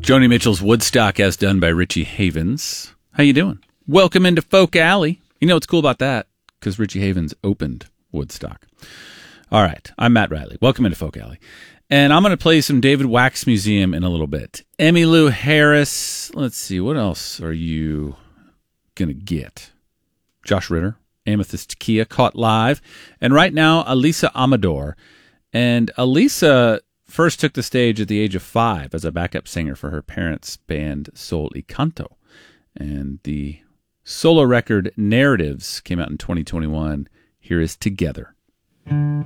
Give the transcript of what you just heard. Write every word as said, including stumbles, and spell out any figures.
Joni Mitchell's Woodstock as done by Richie Havens. How you doing? Welcome into Folk Alley. You know what's cool about that? Because Richie Havens opened Woodstock. All right, I'm Matt Riley. Welcome into Folk Alley. And I'm going to play some David Wax Museum in a little bit. Emmylou Harris. Let's see, what else are you going to get? Josh Ritter, Amethyst Kia, Caught Live. And right now, Elisa Amador. And Elisa first took the stage at the age of five as a backup singer for her parents' band Sol y Canto. And the solo record Narratives came out in twenty twenty-one. Here is Together.